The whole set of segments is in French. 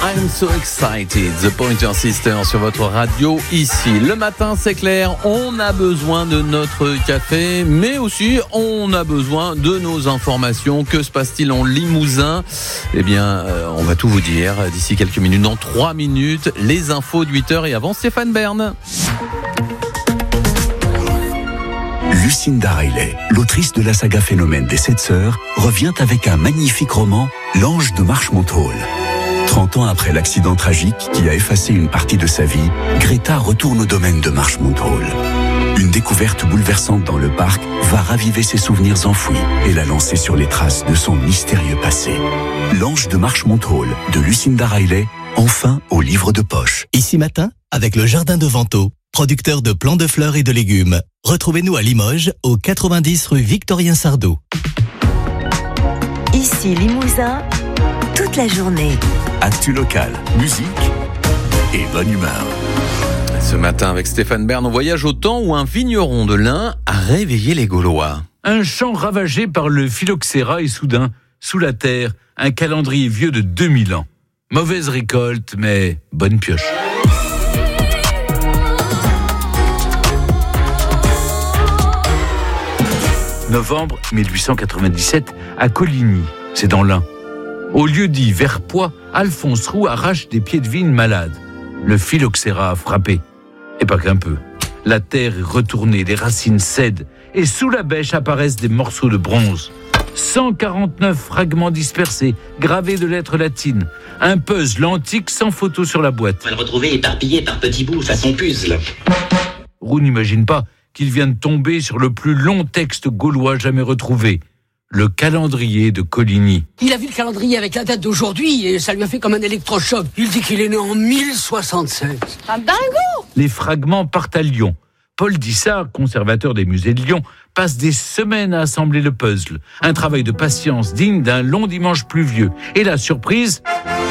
I'm so excited, The Pointer Sisters sur votre radio ici. Le matin, c'est clair, on a besoin de notre café, mais aussi on a besoin de nos informations. Que se passe-t-il en Limousin ? Eh bien, on va tout vous dire d'ici quelques minutes. Dans 3 minutes, les infos de 8h et avant Stéphane Bern. Lucinda Riley, l'autrice de la saga Phénomène des 7 sœurs, revient avec un magnifique roman, L'Ange de Marchmont Hall. 30 ans après l'accident tragique qui a effacé une partie de sa vie, Greta retourne au domaine de Marchmont Hall. Une découverte bouleversante dans le parc va raviver ses souvenirs enfouis et la lancer sur les traces de son mystérieux passé. L'Ange de Marchmont Hall de Lucinda Riley, enfin au livre de poche. Ici matin, avec le Jardin de Vento, producteur de plants de fleurs et de légumes. Retrouvez-nous à Limoges, au 90 rue Victorien Sardou. Ici Limousin, toute la journée. Actu local, musique et bonne humeur. Ce matin, avec Stéphane Bern, on voyage au temps où un vigneron de l'Ain a réveillé les Gaulois. Un champ ravagé par le phylloxéra et soudain, sous la terre, un calendrier vieux de 2000 ans. Mauvaise récolte, mais bonne pioche. Novembre 1897, à Coligny, c'est dans l'Ain. Au lieu dit Verpoix, Alphonse Roux arrache des pieds de vigne malades. Le phylloxéra a frappé. Et pas qu'un peu. La terre est retournée, les racines cèdent, et sous la bêche apparaissent des morceaux de bronze. 149 fragments dispersés, gravés de lettres latines. Un puzzle antique sans photo sur la boîte. On va le retrouver éparpillé par petits bouts, façon puzzle. Roux n'imagine pas qu'il vient de tomber sur le plus long texte gaulois jamais retrouvé. Le calendrier de Coligny. Il a vu le calendrier avec la date d'aujourd'hui et ça lui a fait comme un électrochoc. Il dit qu'il est né en 1076. Un dingo! Les fragments partent à Lyon. Paul Dissart, conservateur des musées de Lyon, passe des semaines à assembler le puzzle. Un travail de patience digne d'un long dimanche pluvieux. Et la surprise,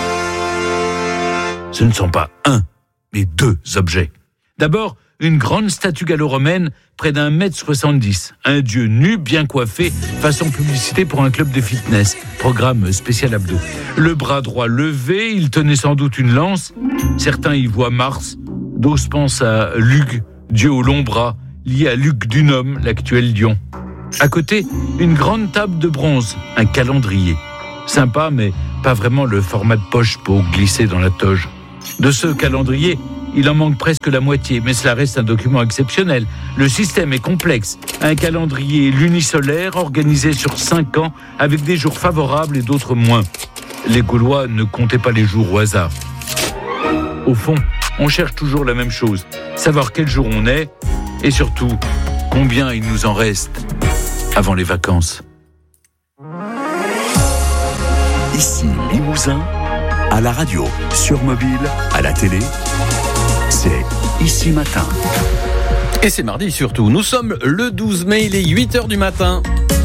ce ne sont pas un, mais 2 objets. D'abord, une grande statue gallo-romaine, près d'1,70 m. Un dieu nu, bien coiffé, façon publicité pour un club de fitness. Programme spécial abdos. Le bras droit levé, il tenait sans doute une lance. Certains y voient Mars. D'autres pensent à Lug, dieu aux longs bras, lié à Luc Dunhomme, l'actuel lion. À côté, une grande table de bronze, un calendrier. Sympa, mais pas vraiment le format de poche pour glisser dans la toge. De ce calendrier, il en manque presque la moitié, mais cela reste un document exceptionnel. Le système est complexe. Un calendrier lunisolaire organisé sur 5 ans, avec des jours favorables et d'autres moins. Les Gaulois ne comptaient pas les jours au hasard. Au fond, on cherche toujours la même chose. Savoir quel jour on est, et surtout, combien il nous en reste avant les vacances. Ici Limousin, à la radio, sur mobile, à la télé, c'est Ici Matin. Et c'est mardi surtout. Nous sommes le 12 mai, il est 8h du matin.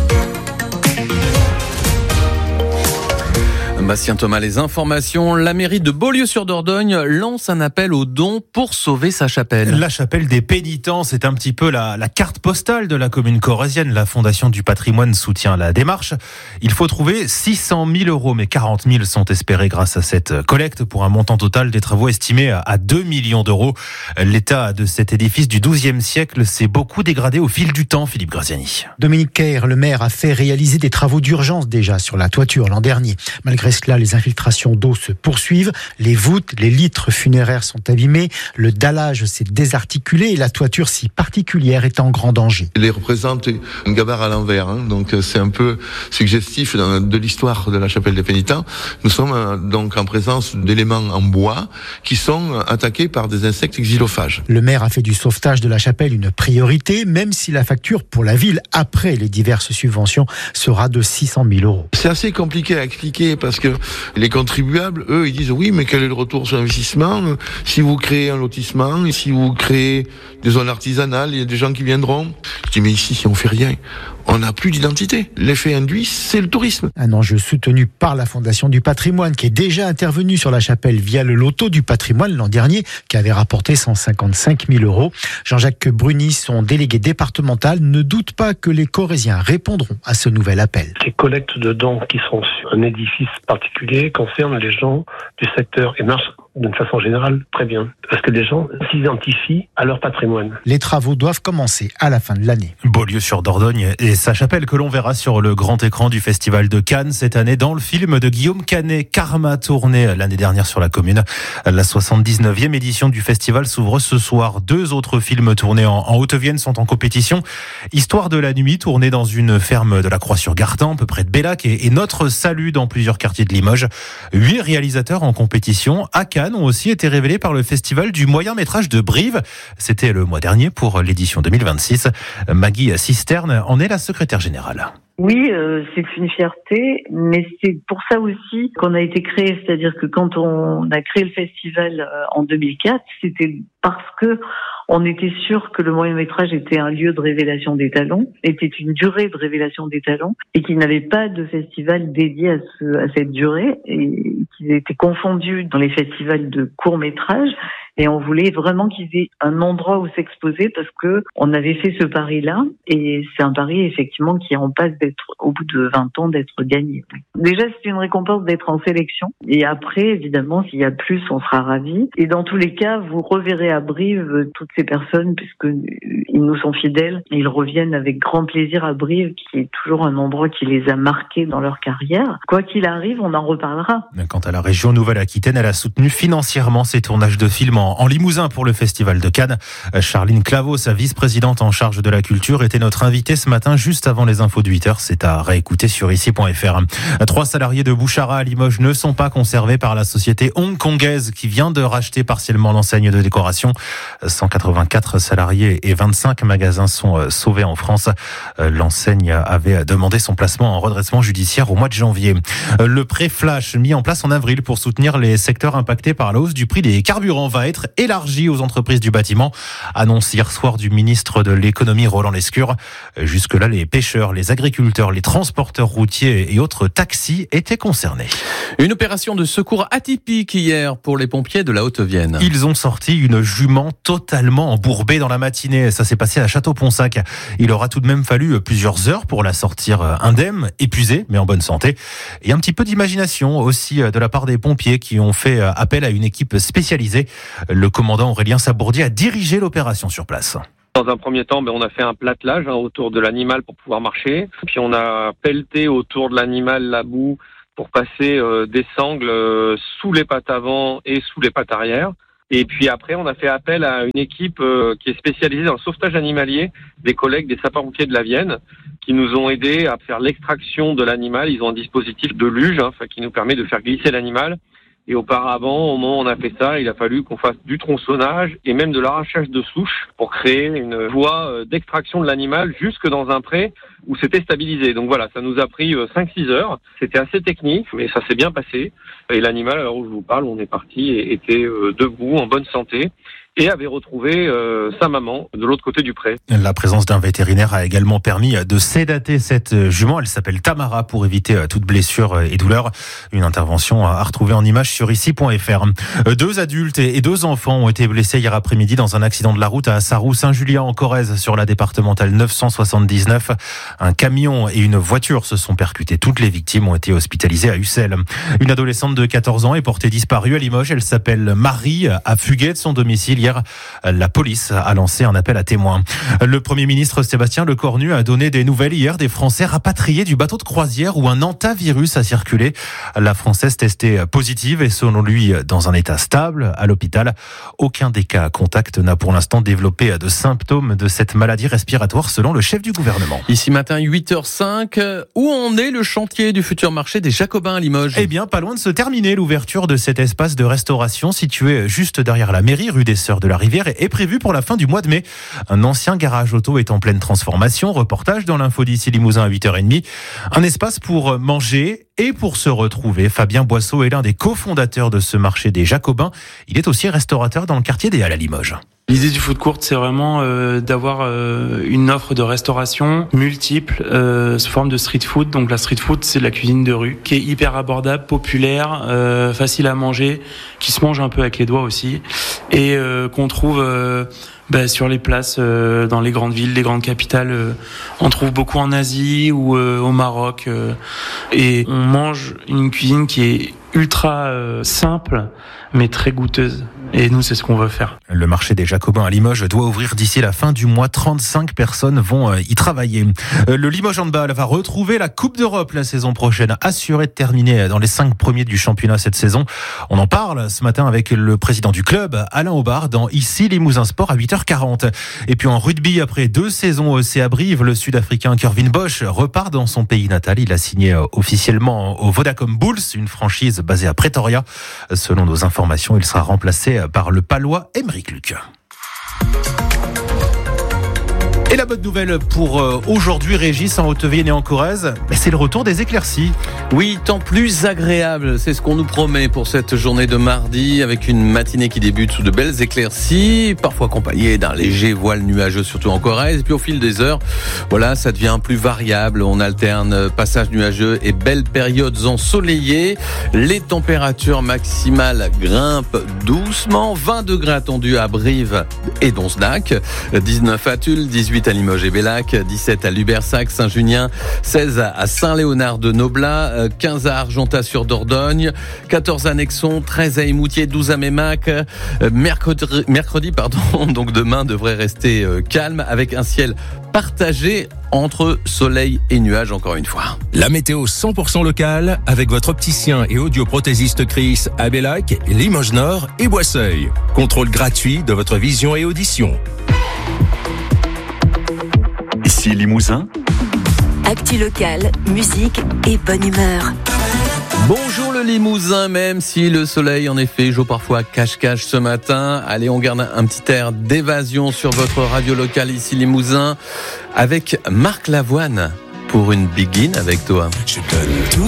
Bastien Thomas, les informations. La mairie de Beaulieu-sur-Dordogne lance un appel aux dons pour sauver sa chapelle. La chapelle des pénitents, c'est un petit peu la carte postale de la commune corrézienne. La Fondation du patrimoine soutient la démarche. Il faut trouver 600 000 euros, mais 40 000 sont espérés grâce à cette collecte pour un montant total des travaux estimé à 2 millions d'euros. L'état de cet édifice du XIIe siècle s'est beaucoup dégradé au fil du temps, Philippe Graziani. Dominique Caire, le maire, a fait réaliser des travaux d'urgence déjà sur la toiture l'an dernier. Malgré cela, les infiltrations d'eau se poursuivent, les voûtes, les litres funéraires sont abîmés, le dallage s'est désarticulé et la toiture si particulière est en grand danger. Il représente un gabbard à l'envers, donc c'est un peu suggestif de l'histoire de la chapelle des pénitents. Nous sommes donc en présence d'éléments en bois qui sont attaqués par des insectes xylophages. Le maire a fait du sauvetage de la chapelle une priorité, même si la facture pour la ville, après les diverses subventions, sera de 600 000 euros. C'est assez compliqué à expliquer parce que les contribuables, eux, ils disent oui, mais quel est le retour sur investissement ? Si vous créez un lotissement, si vous créez des zones artisanales, il y a des gens qui viendront. Je dis mais ici, si on fait rien, on n'a plus d'identité. L'effet induit, c'est le tourisme. Un enjeu soutenu par la Fondation du patrimoine qui est déjà intervenue sur la chapelle via le loto du patrimoine l'an dernier qui avait rapporté 155 000 €. Jean-Jacques Bruni, son délégué départemental, ne doute pas que les Corréziens répondront à ce nouvel appel. Les collectes de dons qui sont sur un édifice particulier concernent les gens du secteur et marchent d'une façon générale très bien. Parce que les gens s'identifient à leur patrimoine. Les travaux doivent commencer à la fin de l'année. Beaulieu-sur-Dordogne et sa chapelle que l'on verra sur le grand écran du Festival de Cannes cette année dans le film de Guillaume Canet, Karma, tourné l'année dernière sur la commune. La 79e édition du festival s'ouvre ce soir. 2 autres films tournés en Haute-Vienne sont en compétition. Histoire de la nuit, tourné dans une ferme de la Croix-sur-Gardan, à peu près de Bellac, et Notre Salut dans plusieurs quartiers de Limoges. 8 réalisateurs en compétition à Cannes ont aussi été révélés par le Festival du moyen métrage de Brive. C'était le mois dernier pour l'édition 2026. Maggie Cisterne en est la secrétaire générale. Oui, c'est une fierté, mais c'est pour ça aussi qu'on a été créé. C'est-à-dire que quand on a créé le festival en 2004, c'était parce que on était sûr que le moyen-métrage était un lieu de révélation des talents, était une durée de révélation des talents, et qu'il n'avait pas de festival dédié à cette durée, et qu'ils étaient confondus dans les festivals de court-métrage. Et on voulait vraiment qu'ils aient un endroit où s'exposer parce que on avait fait ce pari-là et c'est un pari effectivement qui est en passe d'être, au bout de 20 ans, d'être gagné. Déjà, c'est une récompense d'être en sélection et après, évidemment, s'il y a plus, on sera ravis. Et dans tous les cas, vous reverrez à Brive toutes ces personnes puisque ils nous sont fidèles. Ils reviennent avec grand plaisir à Brive qui est toujours un endroit qui les a marqués dans leur carrière. Quoi qu'il arrive, on en reparlera. Quant à la région Nouvelle-Aquitaine, elle a soutenu financièrement ses tournages de films en Limousin pour le Festival de Cannes. Charline Clavaux, sa vice-présidente en charge de la culture, était notre invitée ce matin juste avant les infos de 8h. C'est à réécouter sur ici.fr. 3 salariés de Bouchara à Limoges ne sont pas conservés par la société hongkongaise qui vient de racheter partiellement l'enseigne de décoration. 184 salariés et 25 magasins sont sauvés en France. L'enseigne avait demandé son placement en redressement judiciaire au mois de janvier. Le prêt flash mis en place en avril pour soutenir les secteurs impactés par la hausse du prix des carburants va être élargi aux entreprises du bâtiment. Annonce hier soir du ministre de l'économie Roland Lescure. Jusque-là, les pêcheurs, les agriculteurs, les transporteurs routiers et autres taxis étaient concernés. Une opération de secours atypique hier pour les pompiers de la Haute-Vienne. Ils ont sorti une jument totalement embourbée dans la matinée. Ça s'est passé à Château-Ponsac. Il aura tout de même fallu plusieurs heures pour la sortir indemne, épuisée, mais en bonne santé. Et un petit peu d'imagination aussi de la part des pompiers qui ont fait appel à une équipe spécialisée. Le commandant Aurélien Sabourdier a dirigé l'opération sur place. Dans un premier temps, on a fait un platelage autour de l'animal pour pouvoir marcher. Puis on a pelleté autour de l'animal la boue pour passer des sangles sous les pattes avant et sous les pattes arrière. Et puis après, on a fait appel à une équipe qui est spécialisée dans le sauvetage animalier, des collègues des sapeurs-pompiers de la Vienne, qui nous ont aidés à faire l'extraction de l'animal. Ils ont un dispositif de luge qui nous permet de faire glisser l'animal. Et auparavant, au moment où on a fait ça, il a fallu qu'on fasse du tronçonnage et même de l'arrachage de souches pour créer une voie d'extraction de l'animal jusque dans un pré où c'était stabilisé. Donc voilà, ça nous a pris 5-6 heures. C'était assez technique, mais ça s'est bien passé. Et l'animal, alors où je vous parle, on est parti et était debout, en bonne santé. Et avait retrouvé sa maman de l'autre côté du pré. La présence d'un vétérinaire a également permis de sédater cette jument. Elle s'appelle Tamara pour éviter toute blessure et douleur. Une intervention à retrouver en image sur ici.fr. 2 adultes et 2 enfants ont été blessés hier après-midi dans un accident de la route à Sarroux-Saint-Julien en Corrèze sur la départementale 979. Un camion et une voiture se sont percutés. Toutes les victimes ont été hospitalisées à Ussel. Une adolescente de 14 ans est portée disparue à Limoges. Elle s'appelle Marie, a fugué de son domicile. Hier, la police a lancé un appel à témoins. Le Premier ministre Sébastien Lecornu a donné des nouvelles hier des Français rapatriés du bateau de croisière où un hantavirus a circulé. La Française testée positive et selon lui dans un état stable à l'hôpital. Aucun des cas contact n'a pour l'instant développé de symptômes de cette maladie respiratoire selon le chef du gouvernement. Ici matin 8h05, où en est le chantier du futur marché des Jacobins à Limoges ? Eh bien, pas loin de se terminer. L'ouverture de cet espace de restauration situé juste derrière la mairie, rue des Sœurs de la Rivière, est prévue pour la fin du mois de mai. Un ancien garage auto est en pleine transformation. Reportage dans l'info d'ici Limousin à 8h30. Un espace pour manger et pour se retrouver. Fabien Boisseau est l'un des cofondateurs de ce marché des Jacobins. Il est aussi restaurateur dans le quartier des Halles à Limoges. L'idée du food court, c'est vraiment d'avoir une offre de restauration multiple sous forme de street food. Donc la street food, c'est de la cuisine de rue qui est hyper abordable, populaire, facile à manger, qui se mange un peu avec les doigts aussi et qu'on trouve sur les places dans les grandes villes, les grandes capitales. On trouve beaucoup en Asie ou au Maroc et on mange une cuisine qui est ultra simple mais très goûteuse. Et nous, c'est ce qu'on veut faire. Le marché des Jacobins à Limoges doit ouvrir d'ici la fin du mois. 35 personnes vont y travailler. Le Limoges Handball va retrouver la Coupe d'Europe la saison prochaine, assuré de terminer dans les 5 premiers du championnat cette saison. On en parle ce matin avec le président du club, Alain Aubard, dans Ici Limousin Sport à 8h40. Et puis en rugby, après 2 saisons au CA Brive, le Sud-Africain Kervin Bosch repart dans son pays natal. Il a signé officiellement au Vodacom Bulls, une franchise basée à Pretoria. Selon nos informations, il sera remplacé par le Palois Aymeric Luc. Et la bonne nouvelle pour aujourd'hui, Régis, en Haute-Vienne et en Corrèze, c'est le retour des éclaircies. Oui, temps plus agréable, c'est ce qu'on nous promet pour cette journée de mardi, avec une matinée qui débute sous de belles éclaircies, parfois accompagnée d'un léger voile nuageux, surtout en Corrèze. Et puis au fil des heures, voilà, ça devient plus variable. On alterne passage nuageux et belles périodes ensoleillées. Les températures maximales grimpent doucement. 20 degrés attendus à Brive et Donzenac, 19 à Tulle, 18 à Limoges et Bellac, 17 à Lubersac, Saint-Junien, 16 à Saint-Léonard de Noblat, 15 à Argentat-sur-Dordogne, 14 à Nexon, 13 à Émoutier, 12 à Mémac. Mercredi, donc demain devrait rester calme avec un ciel partagé entre soleil et nuages encore une fois. La météo 100% locale avec votre opticien et audioprothésiste Chris à Bellac, Limoges Nord et Boisseuil. Contrôle gratuit de votre vision et audition. Ici Limousin. Actu locale, musique et bonne humeur. Bonjour le Limousin, même si le soleil en effet joue parfois cache-cache ce matin. Allez, on garde un petit air d'évasion sur votre radio locale ici Limousin avec Marc Lavoine pour une begin avec toi. Je donne tout.